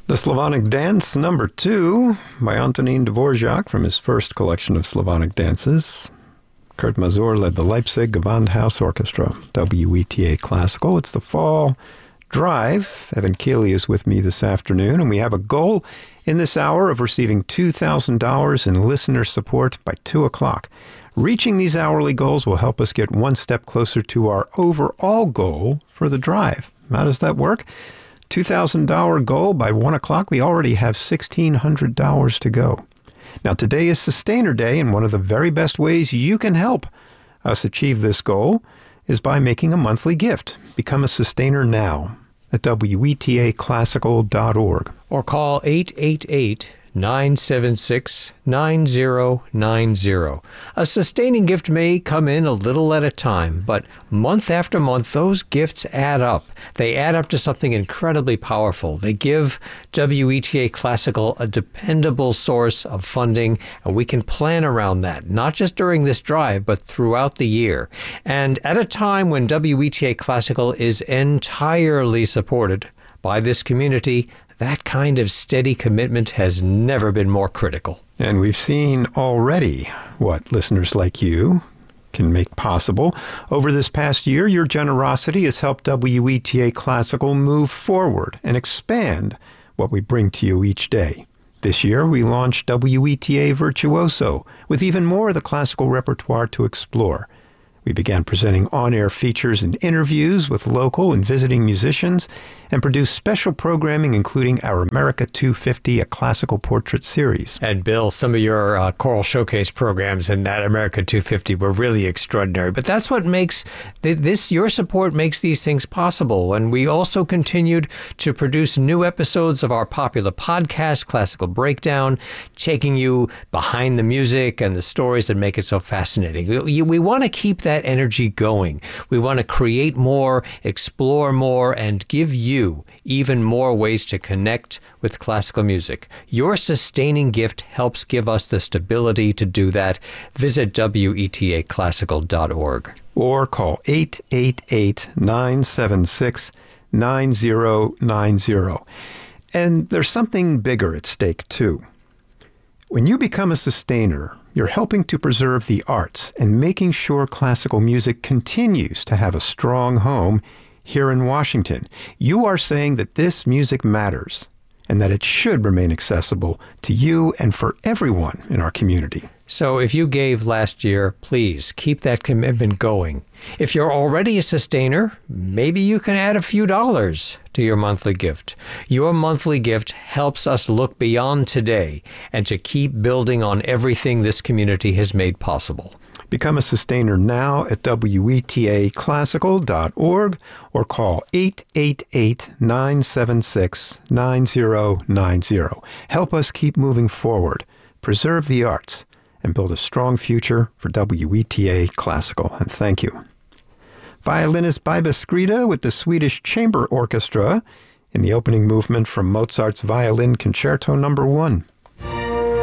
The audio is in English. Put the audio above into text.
The Slavonic Dance number 2 by Antonín Dvorak from his first collection of Slavonic dances. Kurt Masur led the Leipzig Gewandhaus Orchestra, WETA Classical. It's the Fall Drive. Evan Keeley is with me this afternoon, and we have a goal in this hour of receiving $2,000 in listener support by 2 o'clock. Reaching these hourly goals will help us get one step closer to our overall goal for the drive. How does that work? $2,000 goal by 1 o'clock. We already have $1,600 to go. Now, today is Sustainer Day, and one of the very best ways you can help us achieve this goal is by making a monthly gift. Become a sustainer now at WETAClassical.org. Or call 888-976-9090. A sustaining gift may come in a little at a time, but month after month, those gifts add up. They add up to something incredibly powerful. They give WETA Classical a dependable source of funding, and we can plan around that, not just during this drive, but throughout the year. And at a time when WETA Classical is entirely supported by this community, that kind of steady commitment has never been more critical. And we've seen already what listeners like you can make possible. Over this past year, your generosity has helped WETA Classical move forward and expand what we bring to you each day. This year, we launched WETA Virtuoso with even more of the classical repertoire to explore. We began presenting on-air features and interviews with local and visiting musicians and produced special programming, including our America 250, a classical portrait series. And Bill, some of your choral showcase programs in that America 250 were really extraordinary. But that's what makes your support makes these things possible. And we also continued to produce new episodes of our popular podcast, Classical Breakdown, taking you behind the music and the stories that make it so fascinating. We want to keep that energy going. We want to create more, explore more, and give you even more ways to connect with classical music. Your sustaining gift helps give us the stability to do that. Visit WETAClassical.org. Or call 888-976-9090. And there's something bigger at stake, too. When you become a sustainer, you're helping to preserve the arts and making sure classical music continues to have a strong home here in Washington. You are saying that this music matters and that it should remain accessible to you and for everyone in our community. So if you gave last year, please keep that commitment going. If you're already a sustainer, maybe you can add a few dollars to your monthly gift. Your monthly gift helps us look beyond today and to keep building on everything this community has made possible. Become a sustainer now at WETAClassical.org or call 888-976-9090. Help us keep moving forward, preserve the arts, and build a strong future for WETA Classical. And thank you. Violinist Baiba Skrida with the Swedish Chamber Orchestra in the opening movement from Mozart's Violin Concerto No. 1.